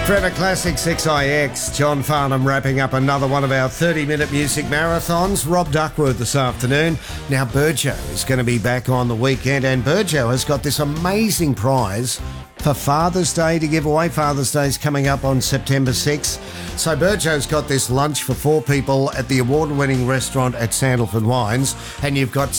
Forever Classic 6IX, John Farnham wrapping up another one of our 30-minute music marathons. Rob Duckworth this afternoon. Now, Burjo is going to be back on the weekend, and Burjo has got this amazing prize for Father's Day to give away. Father's Day is coming up on September 6th. So Burjo's got this lunch for 4 people at the award-winning restaurant at Sandalford Wines, and you've got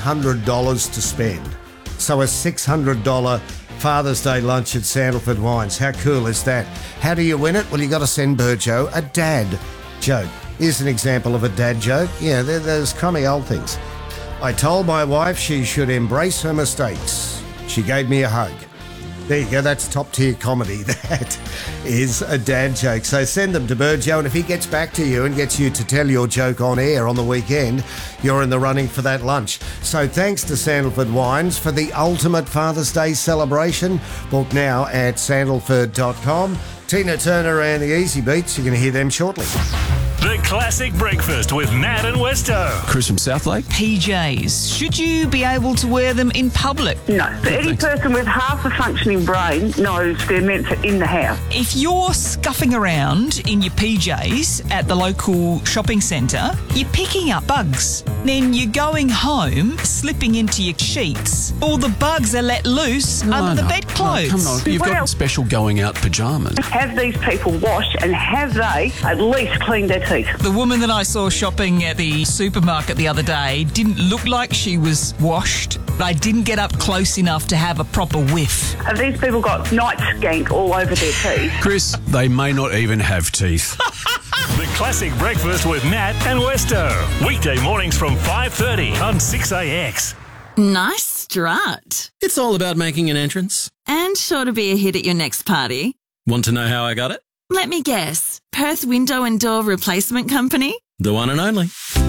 $600 to spend. So a $600 Father's Day lunch at Sandalford Wines. How cool is that? How do you win it? Well, you got to send Burjo a dad joke. Here's an example of a dad joke. Yeah, there's crummy old things. I told my wife she should embrace her mistakes. She gave me a hug. There you go, that's top-tier comedy. That is a dad joke. So send them to Burjo, and if he gets back to you and gets you to tell your joke on air on the weekend, you're in the running for that lunch. So thanks to Sandalford Wines for the ultimate Father's Day celebration. Book now at sandalford.com. Tina Turner and the Easy Beats, you're going to hear them shortly. The Classic Breakfast with Nat and Westo. Chris from Southlake. PJs. Should you be able to wear them in public? No, but any person with half a functioning brain knows they're meant for in the house. If you're scuffing around in your PJs at the local shopping centre, you're picking up bugs. Then you're going home, slipping into your sheets. All the bugs are let loose under the bedclothes. Come on, you've got special going out pyjamas. Have these people washed, and have they at least cleaned their teeth? The woman that I saw shopping at the supermarket the other day didn't look like she was washed. I didn't get up close enough to have a proper whiff. Have these people got night skank all over their teeth? Chris, they may not even have teeth. The Classic Breakfast with Nat and Westo. Weekday mornings from 5:30 on 6AX. Nice strut. It's all about making an entrance. And sure to be a hit at your next party. Want to know how I got it? Let me guess. Perth Window and Door Replacement Company? The one and only.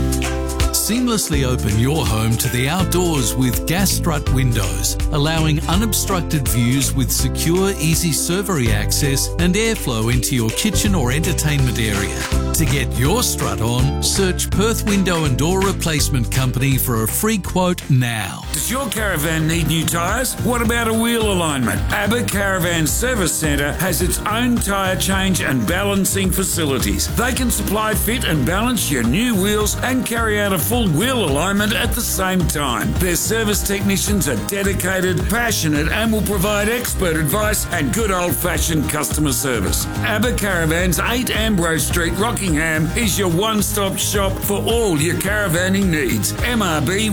Seamlessly open your home to the outdoors with Gas Strut windows, allowing unobstructed views with secure, easy servery access and airflow into your kitchen or entertainment area. To get your strut on, search Perth Window and Door Replacement Company for a free quote now. Does your caravan need new tyres? What about a wheel alignment? ABBA Caravan Service Centre has its own tyre change and balancing facilities. They can supply, fit and balance your new wheels and carry out a full wheel alignment at the same time. Their service technicians are dedicated, passionate and will provide expert advice and good old-fashioned customer service. ABBA Caravans, 8 Ambrose Street, Rockingham is your one-stop shop for all your caravanning needs. MRB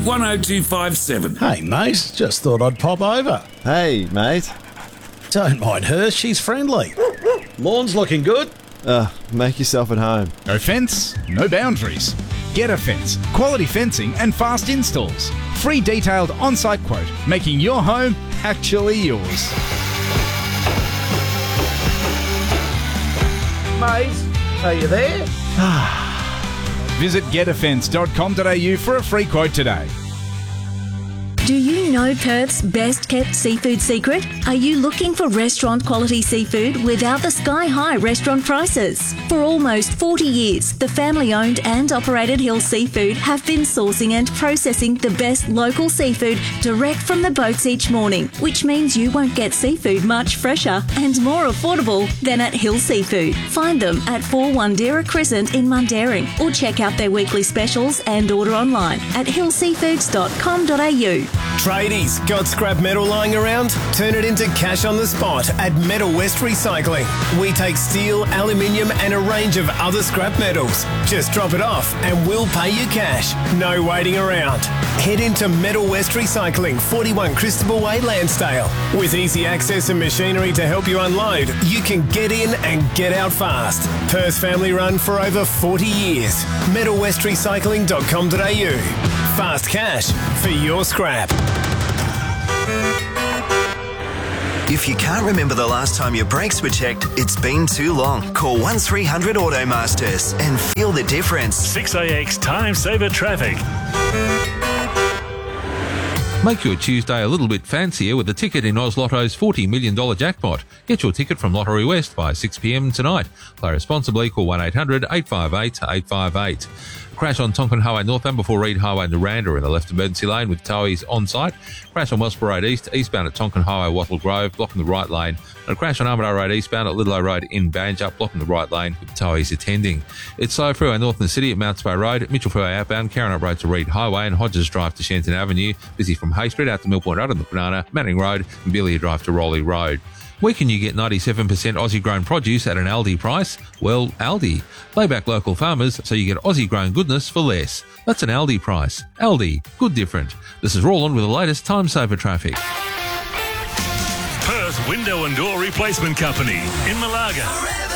10257. Hey mate, just thought I'd pop over. Hey mate. Don't mind her, she's friendly. Lawn's looking good. Make yourself at home. No fence, no boundaries. Get a Fence. Quality fencing and fast installs. Free detailed on-site quote, making your home actually yours. Mate, are you there? Visit getafence.com.au for a free quote today. Do you know Perth's best-kept seafood secret? Are you looking for restaurant-quality seafood without the sky-high restaurant prices? For almost 40 years, the family-owned and operated Hill Seafood have been sourcing and processing the best local seafood direct from the boats each morning, which means you won't get seafood much fresher and more affordable than at Hill Seafood. Find them at 4 Wandera Crescent in Mundaring, or check out their weekly specials and order online at hillseafoods.com.au. Tradies, got scrap metal lying around? Turn it into cash on the spot at Metal West Recycling. We take steel, aluminium and a range of other scrap metals. Just drop it off and we'll pay you cash. No waiting around. Head into Metal West Recycling, 41 Christabel Way, Lansdale. With easy access and machinery to help you unload, you can get in and get out fast. Perth family run for over 40 years. metalwestrecycling.com.au. Fast cash for your scrap. If you can't remember the last time your brakes were checked, it's been too long. Call 1300 Automasters and feel the difference. 6AX Time Saver Traffic. Make your Tuesday a little bit fancier with a ticket in Oz Lotto's $40 million jackpot. Get your ticket from Lottery West by 6 p.m. tonight. Play responsibly. Call 1-800-858-858. Crash on Tonkin Highway northbound before Reed Highway Naranda in the left emergency lane with towers on site. Crash on Wellsborough Road East, eastbound at Tonkin Highway Wattle Grove, blocking the right lane. And a crash on Armadale Road eastbound at Lidlow Road in Banjup, blocking the right lane with towers attending. It's slow Freeway North in the city at Mounts Bay Road, Mitchell Freeway outbound, Carron Road to Reed Highway and Hodges Drive to Shenton Avenue. Busy from Hay Street out to Mill Point Road and the Banana, Manning Road and Billiard Drive to Rowley Road. Where can you get 97% Aussie-grown produce at an Aldi price? Well, Aldi. Lay back local farmers so you get Aussie-grown goodness for less. That's an Aldi price. Aldi. Good different. This is Roland with the latest time saver traffic. Perth Window and Door Replacement Company in Malaga.